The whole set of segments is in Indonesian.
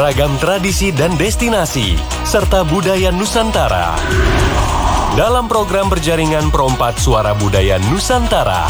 beragam tradisi dan destinasi, serta budaya Nusantara. Dalam program berjaringan Perompat Suara Budaya Nusantara.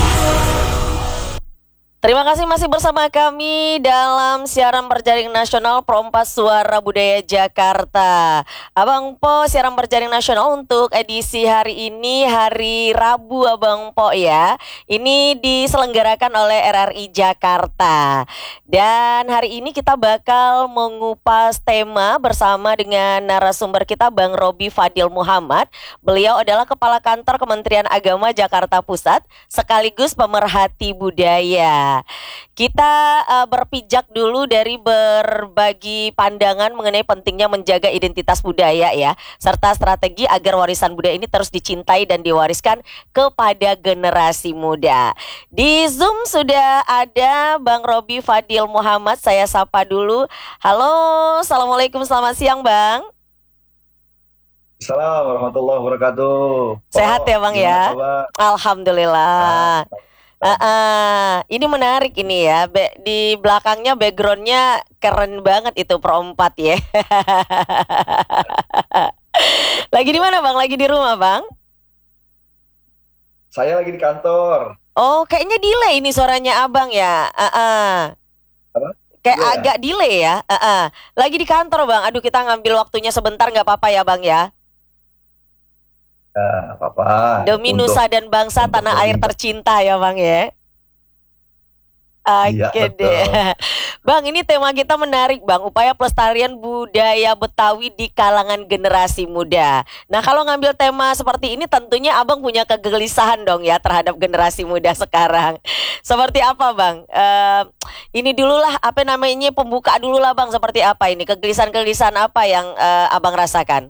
Terima kasih masih bersama kami dalam siaran berjaring nasional Perompat Suara Budaya Jakarta. Abang Po, siaran berjaring nasional untuk edisi hari ini, hari Rabu Abang Po ya. Ini diselenggarakan oleh RRI Jakarta. Dan hari ini kita bakal mengupas tema bersama dengan narasumber kita Bang Robi Fadil Muhammad. Beliau adalah Kepala Kantor Kementerian Agama Jakarta Pusat sekaligus pemerhati budaya. Kita berpijak dulu dari berbagi pandangan mengenai pentingnya menjaga identitas budaya ya, serta strategi agar warisan budaya ini terus dicintai dan diwariskan kepada generasi muda. Di Zoom sudah ada Bang Robi Fadil Muhammad, saya sapa dulu. Halo, Assalamualaikum, selamat siang Bang. Assalamualaikum warahmatullahi wabarakatuh. Sehat ya Bang ya? Alhamdulillah. Ini menarik ini ya, di belakangnya backgroundnya keren banget itu Perompat ya. Lagi di mana Bang? Lagi di rumah Bang? Saya lagi di kantor. Oh, kayaknya delay ini suaranya Abang ya. Apa? Kayak Iya. agak delay ya. Lagi di kantor Bang. Aduh, kita ngambil waktunya sebentar, nggak apa-apa ya Bang ya. Apa-apa. Demi Nusa dan bangsa tanah air tercinta ya Bang ya. Iya, Oke betul. deh. Bang, ini tema kita menarik Bang, upaya pelestarian budaya Betawi di kalangan generasi muda. Nah, kalau ngambil tema seperti ini tentunya Abang punya kegelisahan dong ya terhadap generasi muda sekarang. Seperti apa Bang? Ini dulu lah, apa namanya, pembuka dulu lah Bang, seperti apa ini? Kegelisahan-kegelisahan apa yang Abang rasakan?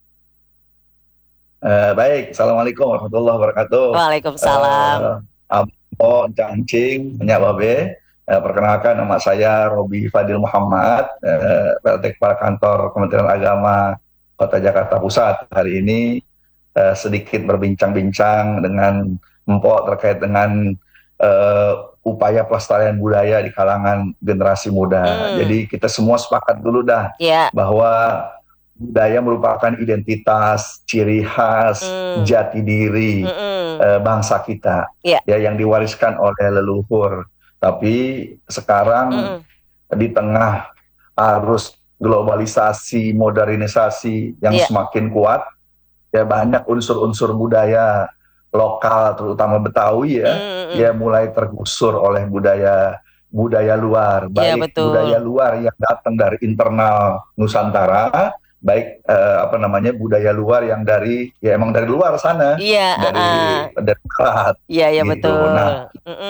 Baik, Assalamualaikum warahmatullahi wabarakatuh. Waalaikumsalam. Ampo, Cancing, Nyak Babe. Perkenalkan, nama saya Robi Fadil Muhammad, PLT Kepala Kantor Kementerian Agama Kota Jakarta Pusat. Hari ini sedikit berbincang-bincang dengan Mpok terkait dengan upaya pelestarian budaya di kalangan generasi muda. Jadi kita semua sepakat dulu dah bahwa budaya merupakan identitas, ciri khas, jati diri bangsa kita ya, yang diwariskan oleh leluhur. Tapi sekarang di tengah arus globalisasi, modernisasi yang semakin kuat, ya banyak unsur-unsur budaya lokal, terutama Betawi ya mulai tergusur oleh budaya luar, baik budaya luar yang datang dari internal Nusantara, baik budaya luar yang emang dari luar sana, dari barat. Iya gitu. betul. Nah,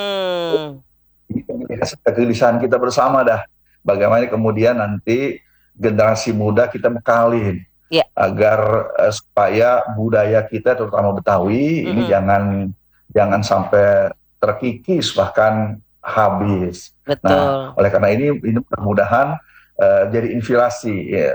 kegelisahan kita bersama dah, bagaimana kemudian nanti generasi muda kita bekalin agar supaya budaya kita terutama Betawi ini jangan sampai terkikis bahkan habis. Betul. Nah, oleh karena ini mudah-mudahan jadi inspirasi ya.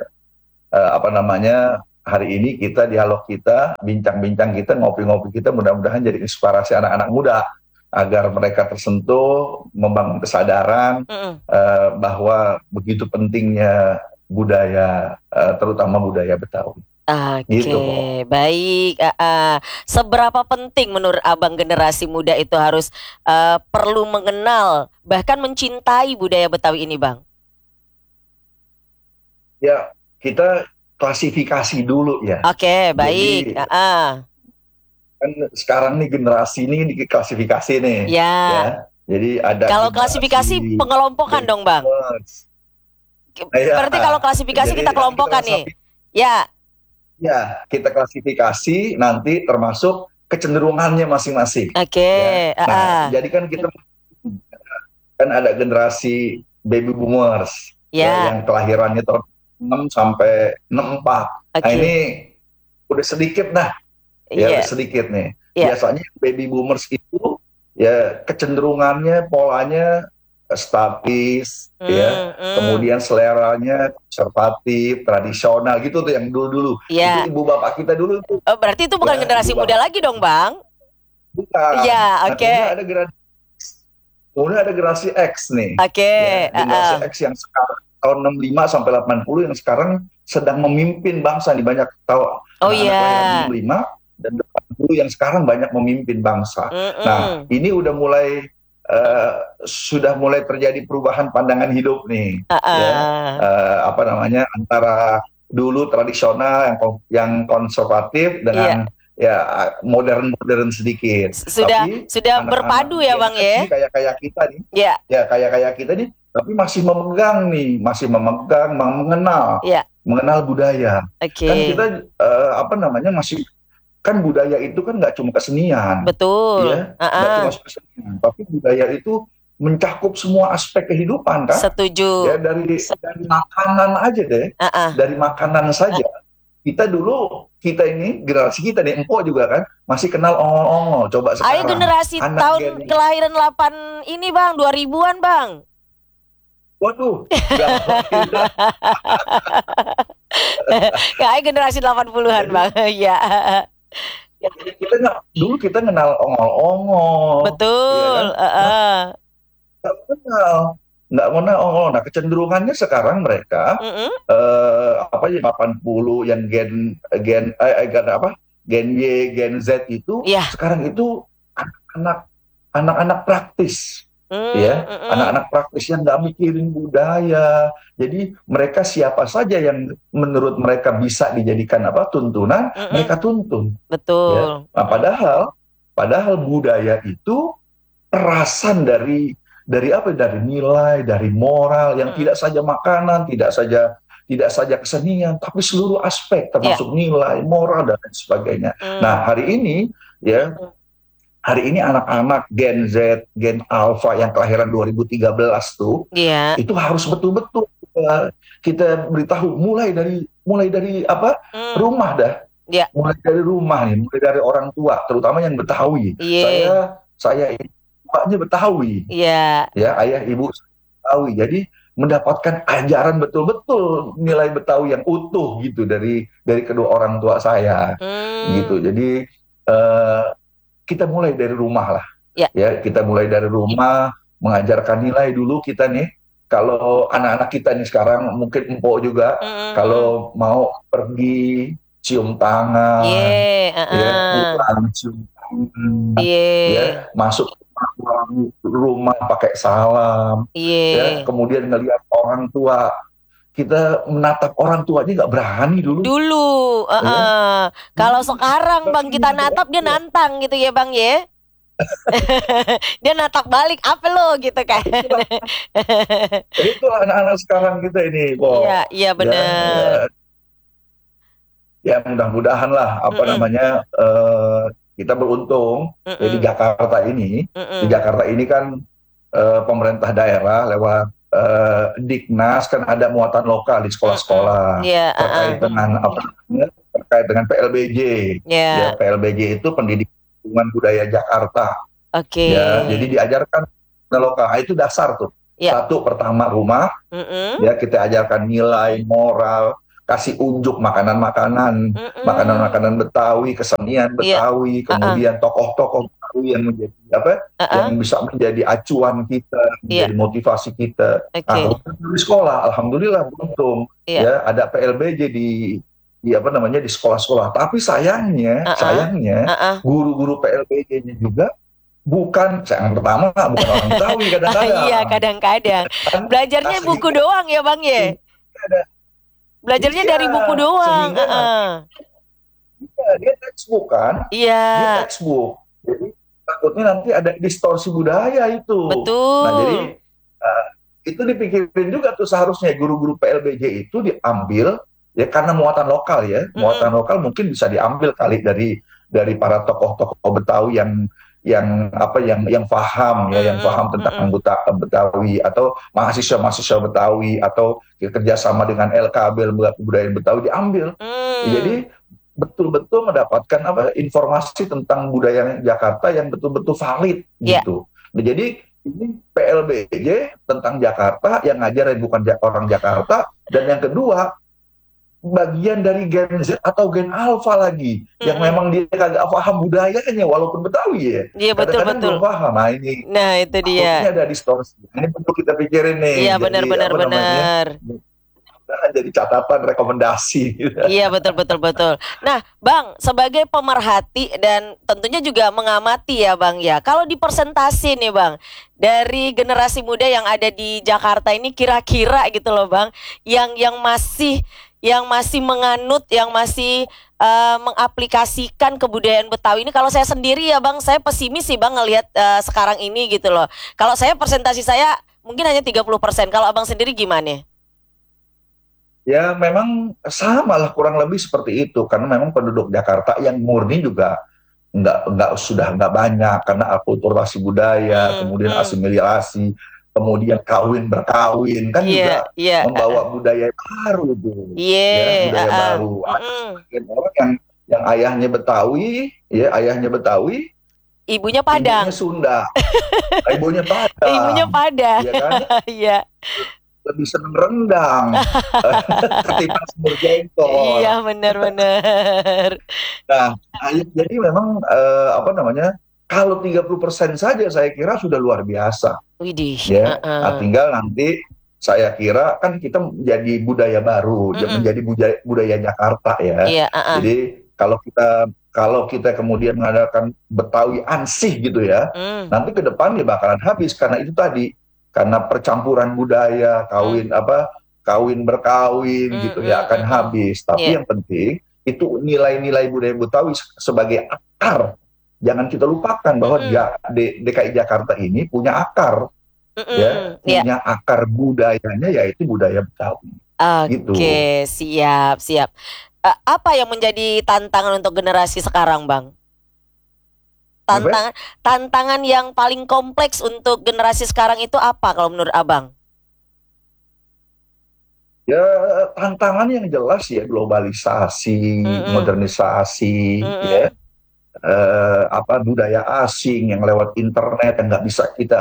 Hari ini kita dialog kita, bincang-bincang kita, ngopi-ngopi kita mudah-mudahan jadi inspirasi anak-anak muda agar mereka tersentuh, membangun kesadaran bahwa begitu pentingnya budaya, terutama budaya Betawi. Gitu, baik. Seberapa penting menurut Abang generasi muda itu harus perlu mengenal bahkan mencintai budaya Betawi ini, Bang? Ya, kita klasifikasi dulu ya. Oke, baik. Jadi, kan sekarang nih generasi ini klasifikasi nih. Ya. Jadi ada. Kalau klasifikasi pengelompokan dong, Bang. Berarti kalau klasifikasi kita kelompokan nih. Ya, kita klasifikasi nanti termasuk kecenderungannya masing-masing. Oke. Nah, jadi kan kita kan ada generasi baby boomers yang kelahirannya tahun 6 sampai 64. Nah, ini udah sedikit dah. Udah sedikit nih. Biasanya baby boomers itu ya kecenderungannya, polanya statis, kemudian seleranya konservatif, tradisional gitu tuh yang dulu-dulu. Itu ibu bapak kita dulu tuh. Berarti itu bukan generasi muda lagi dong, Bang? Bukan. Iya, oke. Kemudian ada generasi X nih. Oke. Generasi X yang sekarang tahun 65 sampai 80 yang sekarang sedang memimpin bangsa nih, banyak tahu Oh anak-anak kelahiran iya. 65 dan 80 yang sekarang banyak memimpin bangsa. Nah, Mm-mm. ini eh, sudah mulai terjadi perubahan pandangan hidup nih, ya. Ah, Apa namanya, antara dulu tradisional yang konservatif iya. dengan ya modern sedikit. Sudah Tapi sudah anak-anak berpadu ya Gen Bang Z ya? ini kayak kita nih, Iya, ya kayak kita nih, tapi masih memegang nih, masih memegang, iya. mengenal budaya. Kan Oke. kita apa namanya, masih, kan budaya itu kan nggak cuma kesenian, Betul. ya, nggak cuma kesenian, tapi budaya itu mencakup semua aspek kehidupan kan, ya, Setuju. dari makanan aja deh, Ah, ah. dari makanan saja. Kita ini generasi kita nih, empok juga kan masih kenal ongol-ongol. Coba Ayo sekarang generasi anak tahun Gen, kelahiran 8 ini Bang, 2000-an Bang. waduh, gawat kita. Ya, ayo generasi 80-an Jadi Bang. Iya. kita nggak, dulu kita kenal ongol-ongol, ya kan? Betul. Nggak kenal, nggak kenal ongol. Nah, kecenderungannya sekarang mereka Mm-mm. apa ya, 80 yang gen apa? Gen Y, Gen Z itu Iya. sekarang itu anak-anak anak-anak praktis, ya, Mm-mm. anak-anak praktis yang nggak mikirin budaya. Jadi mereka siapa saja yang menurut mereka bisa dijadikan apa, tuntunan, Mm-mm. mereka tuntun, ya. Betul. Nah, Mm-mm. padahal budaya itu perasan dari apa, dari nilai, dari moral yang Mm-mm. tidak saja makanan, tidak saja kesenian, tapi seluruh aspek Iya. termasuk nilai, moral dan lain sebagainya. Nah, Mm. hari ini, ya, Mm-mm. hari ini anak-anak Gen Z, Gen Alpha yang kelahiran 2013 tuh, Iya. itu harus betul-betul kita beritahu, mulai dari apa, Mm. rumah dah, Iya. mulai dari rumah nih, mulai dari orang tua, terutama yang Betawi. Iya. Saya ini bapaknya Betawi, Iya. ya, ayah ibu Betawi. Jadi mendapatkan ajaran betul-betul nilai Betawi yang utuh gitu dari kedua orang tua saya, gitu. Mm. Jadi kita mulai dari rumah lah, Iya. ya, kita mulai dari rumah, mengajarkan nilai dulu kita nih. Kalau anak-anak kita nih sekarang, mungkin empok juga, Mm-mm. kalau mau pergi cium Iya. tangan, ya, Uh-uh. pulang cium tangan, Iya. ya, masuk rumah pakai salam, ya, Iya. kemudian ngelihat orang tua, kita menatap orang tua aja nggak berani dulu, Dulu, ya. kalau sekarang Bang kita natap dia nantang gitu ya Bang ya. Dia natap balik apa lo gitu kan. Itulah anak-anak sekarang kita ini, Iya, Bo. iya Ya, bener. ya mudah-mudahan lah, apa Mm-mm, namanya, kita beruntung ya, mm-mm, di mm-mm, Jakarta ini kan, pemerintah daerah lewat Diknas kan ada muatan lokal di mm-mm. sekolah-sekolah Iya, terkait dengan apa namanya, terkait dengan PLBJ, ya, iya. PLBJ itu Pendidikan Lingkungan Budaya Jakarta, Oke. ya, jadi diajarkan lokal. Nah, itu dasar tuh. Iya. Satu, pertama rumah, Mm-mm, ya, kita ajarkan nilai moral, kasih unjuk makanan-makanan, mm-mm. makanan-makanan Betawi, kesenian Iya, Betawi, uh-uh, kemudian tokoh-tokoh Betawi yang menjadi apa, yang uh-uh. bisa menjadi acuan kita, Iya, menjadi motivasi kita. Nah, oke. di sekolah, alhamdulillah beruntung, Iya, ya, ada PLBJ di apa namanya, di sekolah-sekolah. Tapi sayangnya, uh-uh, uh-uh. guru-guru PLBJ-nya juga bukan, yang pertama bukan orang Betawi Iya, kadang-kadang, kadang-kadang. kan, Belajarnya buku sehingga doang ya Bang ya. Belajarnya iya, dari buku doang. sehingga nanti dia textbook kan, Iya, dia textbook. Jadi takutnya nanti ada distorsi budaya itu. Nah, jadi betul. uh, itu dipikirin juga tuh, seharusnya guru-guru PLBJ itu diambil, ya, karena muatan lokal, ya, muatan Mm-mm, lokal mungkin bisa diambil kali dari para tokoh-tokoh Betawi yang apa, yang paham, ya, yang mm-mm, paham tentang mm-mm, Betawi, atau mahasiswa-mahasiswa Betawi, atau kerjasama dengan LKB, Lembaga Kebudayaan Betawi, diambil. mm. Jadi betul-betul mendapatkan apa, informasi tentang budaya Jakarta yang betul-betul valid Ya, gitu. Nah, jadi ini PLBJ tentang Jakarta yang ngajarin bukan orang Jakarta, dan yang kedua bagian dari Gen Z atau Gen Alpha lagi yang memang dia kagak paham budayanya walaupun Betawi ya. Iya, betul Kadang-kadang betul. belum paham. Nah ini Nah, itu takutnya dia. ada distorsi. Ini perlu kita pikirin nih. Iya, Jadi benar-benar apa namanya? benar. Jadi catatan rekomendasi. Iya, betul betul betul. Nah, Bang, sebagai pemerhati dan tentunya juga mengamati ya, Bang ya. Kalau di persentase nih, Bang, dari generasi muda yang ada di Jakarta ini kira-kira gitu loh, Bang, yang masih menganut, yang masih mengaplikasikan kebudayaan Betawi ini. Kalau saya sendiri ya, Bang, saya pesimis sih, Bang, ngelihat sekarang ini gitu loh. Kalau saya presentasi saya mungkin hanya 30%. Kalau Abang sendiri gimana? Ya memang sama lah kurang lebih seperti itu karena memang penduduk Jakarta yang murni juga sudah nggak banyak karena akulturasi budaya, kemudian asimilasi, kemudian kawin berkawin kan juga Iya. membawa budaya baru itu, ya budaya baru. Ada sebagian orang yang ayahnya Betawi, ya ayahnya Betawi, Ibunya Padang. ibunya Sunda, ibunya Padang, Ibunya Padang. ya kan? Iya. Lebih seneng rendang ketimbang semur jengkol. Iya, benar-benar. Nah, jadi memang apa namanya? Kalau 30% saja saya kira sudah luar biasa. Widih. Ya. Nah, tinggal nanti saya kira kan kita menjadi budaya baru, menjadi budaya Jakarta ya. Iya, Jadi kalau kita kemudian mengadakan Betawi ansih gitu ya, nanti ke depan dia bakalan habis karena itu tadi. Karena percampuran budaya, kawin berkawin gitu ya akan habis. Tapi yang penting itu nilai-nilai budaya Betawi sebagai akar. Jangan kita lupakan bahwa DKI Jakarta ini punya akar, ya, punya akar budayanya yaitu budaya Betawi. Gitu. Siap. Apa yang menjadi tantangan untuk generasi sekarang, Bang? Tantangan yang paling kompleks untuk generasi sekarang itu apa kalau menurut Abang? Ya tantangan yang jelas ya globalisasi, modernisasi, ya budaya asing yang lewat internet yang nggak bisa kita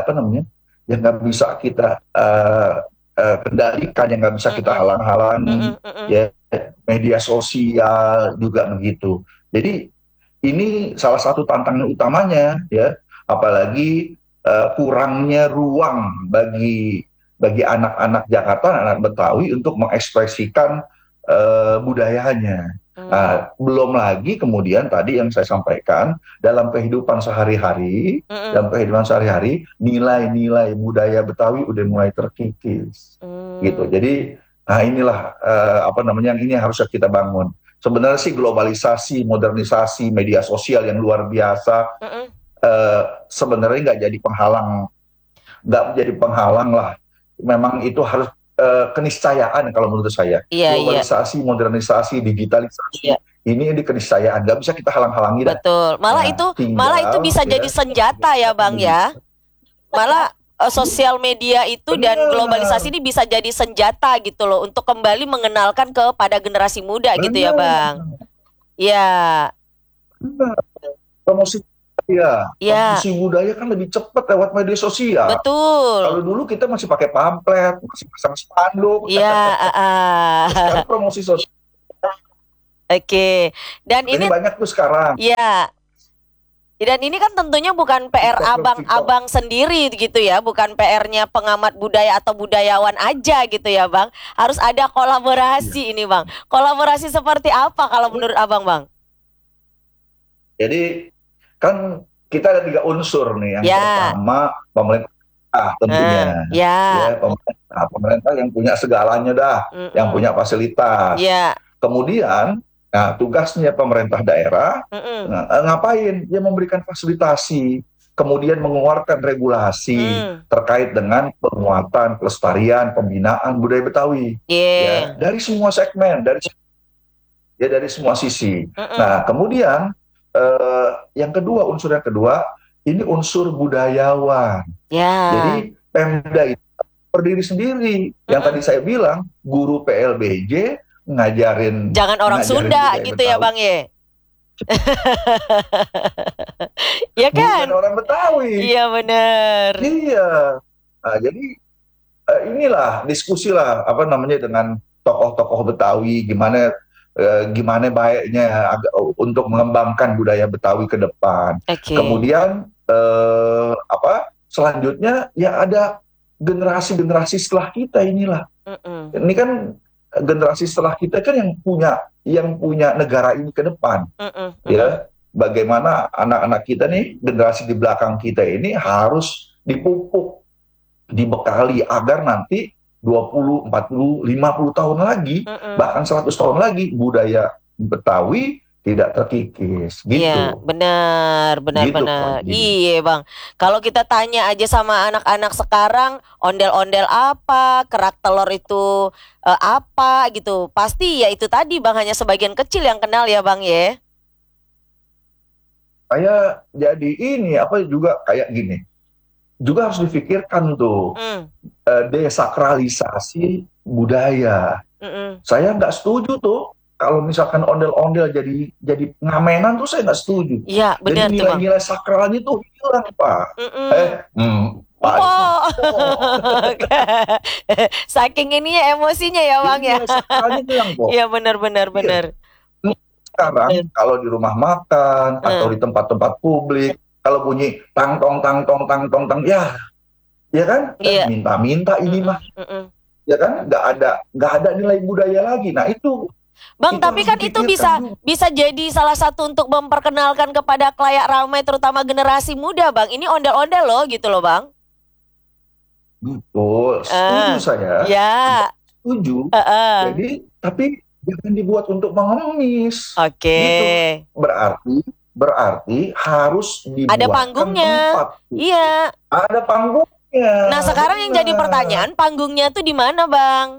kendalikan, yang nggak bisa kita halang-halangi, ya media sosial juga begitu. Jadi ini salah satu tantangan utamanya ya, apalagi kurangnya ruang bagi anak-anak Jakarta, anak Betawi untuk mengekspresikan budayanya. Nah, belum lagi kemudian tadi yang saya sampaikan dalam kehidupan sehari-hari, nilai-nilai budaya Betawi udah mulai terkikis, gitu. Jadi, nah inilah yang ini harus kita bangun. Sebenarnya sih globalisasi, modernisasi, media sosial yang luar biasa sebenarnya nggak jadi penghalang lah. Memang itu harus keniscayaan kalau menurut saya. Globalisasi, modernisasi, digitalisasi ini keniscayaan, nggak bisa kita halang-halangi. Betul. Malah itu bisa jadi senjata ya, Bang ya. Malah sosial media itu dan globalisasi ini bisa jadi senjata gitu loh untuk kembali mengenalkan kepada generasi muda gitu ya, Bang. Iya. Promosi budaya kan lebih cepat lewat media sosial. Betul. Kalau dulu kita masih pakai pamflet, masih pasang spanduk. Iya. Sekarang promosi sosial. Oke. Dan ini banyak tuh sekarang. Iya. Dan ini kan tentunya bukan PR abang sendiri gitu ya, bukan PR-nya pengamat budaya atau budayawan aja gitu ya, Bang. Harus ada kolaborasi ini, Bang. Kolaborasi seperti apa kalau menurut Abang, Bang? Jadi kan kita ada 3 unsur nih. Yang pertama pemerintah tentunya. Pemerintah yang punya segalanya dah, yang punya fasilitas. Kemudian tugasnya pemerintah daerah ngapain? Ya memberikan fasilitasi, kemudian mengeluarkan regulasi terkait dengan penguatan, pelestarian, pembinaan budaya Betawi. Ya, dari semua segmen, dari semua sisi. Nah, kemudian unsur yang kedua ini unsur budayawan. Jadi Pemda itu berdiri sendiri. Yang tadi saya bilang guru PLBJ ngajarin orang Sunda gitu Betawi. Ya Bang ya. Ya kan? Bukan orang Betawi. Iya benar. Iya. Nah, jadi inilah diskusi lah dengan tokoh-tokoh Betawi, gimana baiknya untuk mengembangkan budaya Betawi ke depan. Kemudian selanjutnya ya ada generasi-generasi setelah kita inilah. Ini kan generasi setelah kita kan yang punya negara ini ke depan. Ya, bagaimana anak-anak kita nih, generasi di belakang kita ini harus dipupuk, dibekali agar nanti 20, 40, 50 tahun lagi, bahkan 100 tahun lagi budaya Betawi tidak terkikis, gitu. Iya, benar. Iya, Bang. Kalau kita tanya aja sama anak-anak sekarang, ondel-ondel apa, kerak telur itu apa gitu. Pasti ya itu tadi, Bang, hanya sebagian kecil yang kenal ya, Bang ya. Kayak jadi ini juga kayak gini. Juga harus difikirkan tuh desakralisasi budaya. Saya nggak setuju tuh kalau misalkan ondel-ondel jadi ngamenan tuh, saya nggak setuju. Iya, benar tuh, Bang. Nilai-nilai sakralnya tuh hilang, Pak. Pak. Saking ini ya emosinya ya, Bang ya. Nilai sakralnya hilang, Pak. Iya, benar. Sekarang kalau di rumah makan atau di tempat-tempat publik, kalau bunyi tang tong, ya kan, minta ini mah, ya kan, nggak ada nilai budaya lagi. Nah itu, Bang, tapi kan itu bisa jadi salah satu untuk memperkenalkan kepada khalayak ramai, terutama generasi muda, Bang. Ini ondel-ondel loh, gitu loh, Bang. Betul, setuju saya. Ya. Setuju. Jadi, tapi jangan dibuat untuk mengemis. Gitu. Berarti harus dibuatkan ada panggungnya. Tempat. Iya. Ada panggungnya. Nah, sekarang yang jadi pertanyaan, panggungnya tuh di mana, Bang?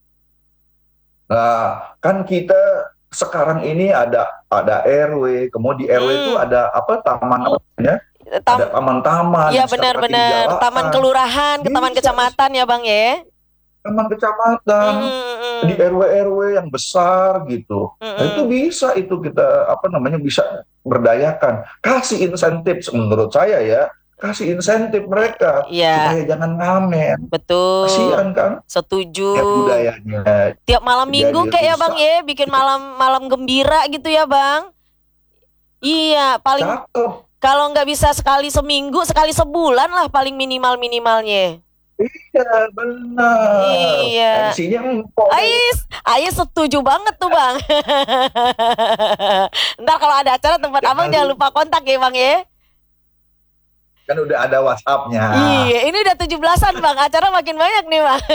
Nah, kan kita sekarang ini ada RW, kemudian di RW itu ada taman namanya? Ada taman-taman. Iya, benar. Taman kelurahan, taman kecamatan ya, Bang ya. Taman kecamatan, di RW yang besar gitu. Nah, itu bisa kita bisa berdayakan. Kasih insentif menurut saya ya. Kasih insentif mereka supaya jangan ngamen. Betul. Kasihan kan? Setuju. Ya, budayanya. Tiap malam minggu kayak ya, Bang ya, bikin malam gembira gitu ya, Bang. Iya, paling kalau nggak bisa sekali seminggu, sekali sebulan lah paling minimalnya. Iya, benar. Iya. MC-nya empuk. Ais setuju banget tuh, Bang. Ntar kalau ada acara tempat Abang jangan lupa kontak ya, Bang ya. Kan udah ada WhatsApp-nya. Iya, ini udah 17-an, Bang. Acara makin banyak nih, Bang.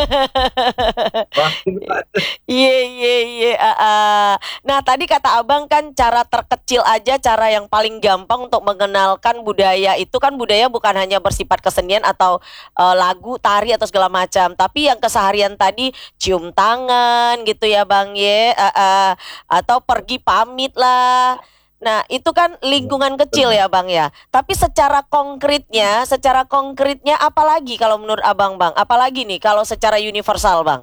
Iya. Nah, tadi kata Abang kan cara terkecil aja, cara yang paling gampang untuk mengenalkan budaya itu kan budaya bukan hanya bersifat kesenian atau lagu, tari atau segala macam, tapi yang keseharian tadi cium tangan gitu ya, Bang ya, atau pergi pamit lah. Nah, itu kan lingkungan kecil ya, Bang ya. Tapi secara konkretnya apalagi kalau menurut Abang, Bang? Apalagi nih kalau secara universal, Bang?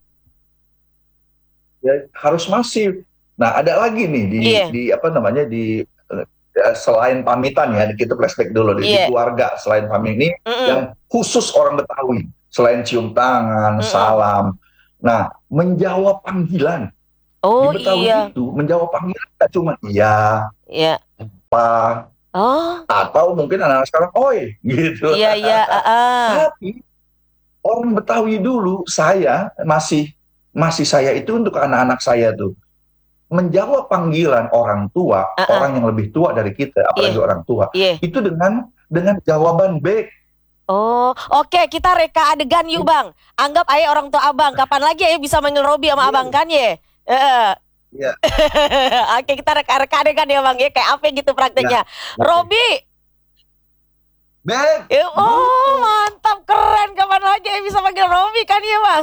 Ya, harus masif. Nah, ada lagi nih di selain pamitan ya, kita flashback dulu di keluarga, selain pamit ini yang khusus orang Betawi, selain cium tangan, salam. Nah, menjawab panggilan. Oh di Betawi iya. itu menjawab panggilan gak cuma iya, apa, atau mungkin anak-anak sekarang oi gitu. Iya. Tapi orang Betawi dulu saya masih saya itu untuk anak-anak saya tuh menjawab panggilan orang tua, orang yang lebih tua dari kita, apalagi orang tua, itu dengan jawaban baik. Oh, oke, kita reka adegan yuk, Bang. Anggap ayah orang tua Abang. Kapan lagi ayah bisa manggil Robi sama Abang kan ya? Iya. Oke, kita reka adegan ya, Bang ya. Kayak apa gitu prakteknya. Robi. Bang. Oh, mantap, keren. Kapan lagi ayah bisa manggil Robi kan ya, Bang?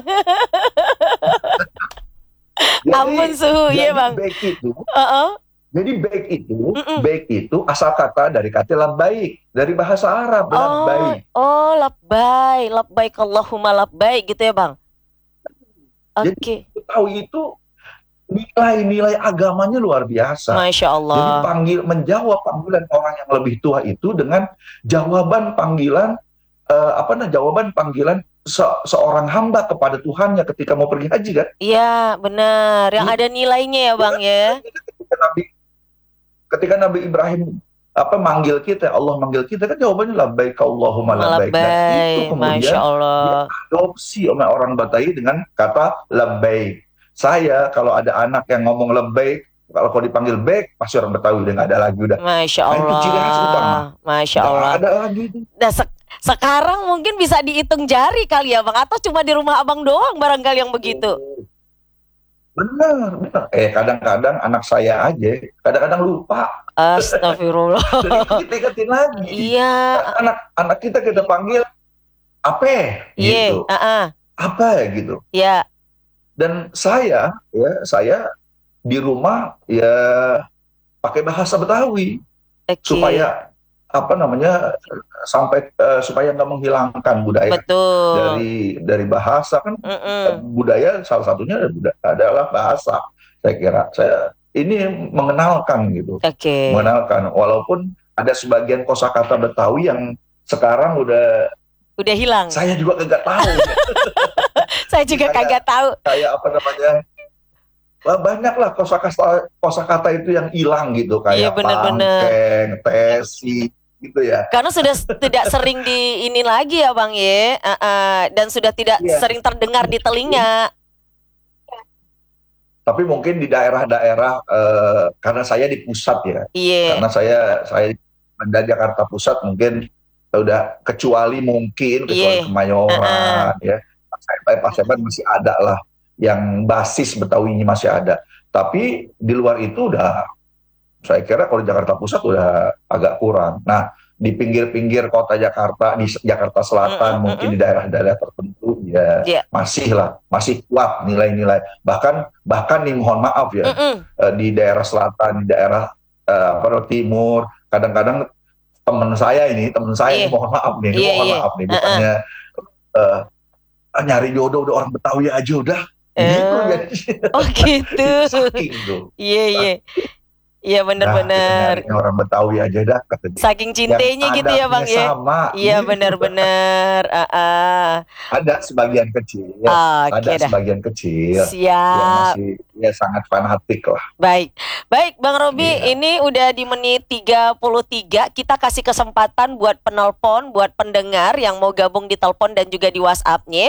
Ampun suhu, iya, Bang. Jadi baik itu asal kata dari kata labbaik, dari bahasa Arab, labbaik. Oh, labbaik Allahumma labbaik gitu ya, Bang. Oke. Jadi tahu itu nilai-nilai agamanya luar biasa. Masya Allah. Jadi menjawab panggilan orang yang lebih tua itu dengan jawaban panggilan seorang hamba kepada Tuhannya ketika mau pergi haji kan. Iya, benar. Yang ada nilainya ya, Bang ya. Ketika Nabi Ibrahim manggil kita, Allah manggil kita kan jawabannya labbaik Allahumma labbaik. Dan itu kemudian Masya Allah. diadopsi oleh orang Betawi dengan kata labbaik. Saya kalau ada anak yang ngomong labbaik, kalau dipanggil baik, pasti orang Betawi udah nggak ada lagi udah. Masya Nah, itu ciri khas utama. Masya Allah. Nggak ada lagi itu. Nah, sekarang mungkin bisa dihitung jari kali ya, Bang, atau cuma di rumah Abang doang barangkali yang begitu. Benar. Kadang-kadang anak saya aja, kadang-kadang lupa. Astagfirullah. Kita ingetin lagi. Iya. Anak kita panggil apa? Gitu. Apa gitu. Iya. Dan saya di rumah ya pakai bahasa Betawi supaya supaya nggak menghilangkan budaya. Betul. dari bahasa kan. Budaya salah satunya adalah bahasa. Saya kira ini mengenalkan gitu. Mengenalkan walaupun ada sebagian kosakata Betawi yang sekarang udah hilang. Saya juga kagak tahu. Saya juga kagak tahu. Kayak banyaklah kosakata itu yang hilang gitu, kayak pangkeng, tesi gitu ya. Karena sudah tidak sering di ini lagi ya, Bang ya. Dan sudah tidak sering terdengar di telinga. Tapi mungkin di daerah-daerah karena saya di pusat ya. Karena saya di Jakarta Pusat mungkin udah kecuali Kemayoran ya. Paseban masih ada lah, yang basis Betawinya masih ada. Tapi di luar itu udah, saya kira kalau di Jakarta Pusat udah agak kurang. Nah, di pinggir-pinggir kota Jakarta, di Jakarta Selatan, mungkin di daerah-daerah tertentu masih kuat nilai-nilai. Bahkan nih mohon maaf ya, di daerah selatan, di daerah timur, kadang-kadang teman saya mohon maaf nih, bukannya nyari jodoh udah orang Betawi aja udah. Gitu jadi. Oh gitu. Saking tuh. Iya. Iya benar-benar. Orang Betawi aja dah. Saking cintanya gitu ya, Bang ya. Sama. Iya benar-benar. Ada sebagian kecil. Sebagian kecil. Siap. Yang masih sangat fanatik lah. Baik Bang Robi, ini udah di menit 33. Kita kasih kesempatan buat penelpon, buat pendengar yang mau gabung di telepon dan juga di WhatsApp-nya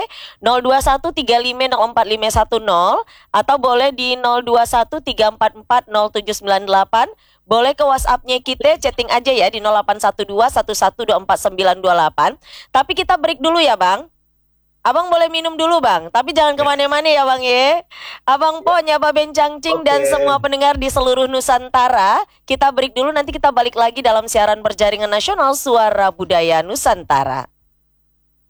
02135045510 atau boleh di 02134407988. Boleh ke WhatsApp-nya kita, chatting aja ya di 081211249928. Tapi kita break dulu ya, Bang. Abang boleh minum dulu, Bang. Tapi jangan kemana-mana ya, Bang ya. Abang Po, Nyaba Bencangcing dan semua pendengar di seluruh Nusantara. Kita break dulu, nanti kita balik lagi dalam siaran berjaringan nasional Suara Budaya Nusantara.